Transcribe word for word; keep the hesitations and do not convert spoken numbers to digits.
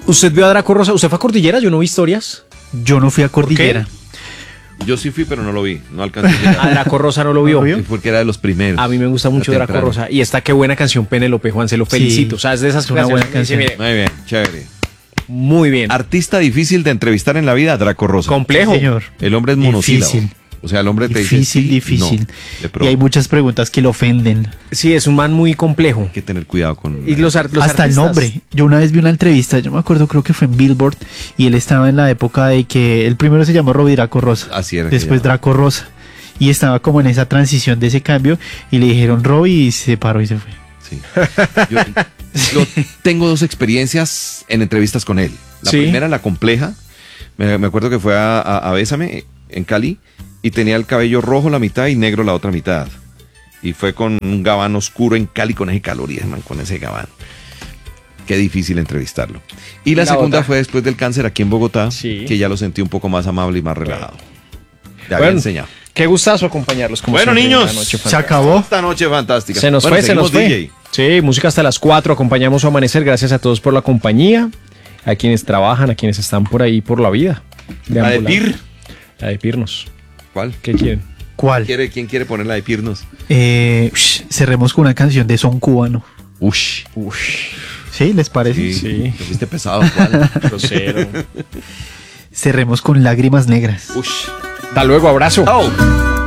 ¿Usted vio a Draco Rosa? ¿Usted fue a Cordillera? Yo no vi historias. Yo no fui a Cordillera. Yo sí fui, pero no lo vi. No alcancé a llegar. A Draco Rosa no lo vio. Sí, porque era de los primeros. A mí me gusta mucho Era Draco temprano. Rosa. Y esta qué buena canción, Penélope, Juan, se lo felicito. Sí, O sea, es de esas es una canciones buena que dice, canción. mire, Muy bien, chévere. muy bien. Artista difícil de entrevistar en la vida, Draco Rosa. Complejo. Señor. El hombre es monosílabo. Difícil. O sea, el hombre te dice Difícil, sí, difícil. no, de Y pronto. hay muchas preguntas que lo ofenden. Sí, es un man muy complejo. Hay que tener cuidado con... Y los, ar- los Hasta el artistas- nombre. Yo una vez vi una entrevista, yo me acuerdo, creo que fue en Billboard, y él estaba en la época de que el primero se llamó Robbie Draco Rosa. Así era que Después se llamaba. Draco Rosa. Y estaba como en esa transición de ese cambio, y le dijeron Robbie y se paró y se fue. Sí. Yo, yo tengo dos experiencias en entrevistas con él. La Sí. primera, la compleja. Me, me acuerdo que fue a, a, a Bésame en Cali y tenía el cabello rojo la mitad y negro la otra mitad. Y fue con un gabán oscuro en Cali con ese calor y man, con ese gabán. Qué difícil entrevistarlo. Y la, La segunda otra. fue después del cáncer aquí en Bogotá, Sí. que ya lo sentí un poco más amable y más relajado. Ya había Bueno, enseñado. Qué gustazo acompañarlos. Como Bueno, siempre, niños, una noche Se fantástica. acabó. Esta noche fantástica. Se nos Bueno, fue, se nos seguimos, fue. D J. Sí, música hasta las cuatro. Acompañamos su amanecer. Gracias a todos por la compañía. A quienes trabajan, a quienes están por ahí por la vida. La de Deambulando. Pir. La de Pirnos. ¿Cuál? ¿Qué quieren? ¿Cuál? ¿Quiere, ¿Quién quiere poner la de Pirnos? Eh, ush, cerremos con una canción de son cubano. Ush. ¿Sí? ¿Les parece? Sí. Sí. Te fuiste pesado, ¿cuál? Grosero. Cerremos con Lágrimas Negras. Ush. Hasta luego, abrazo. Chao.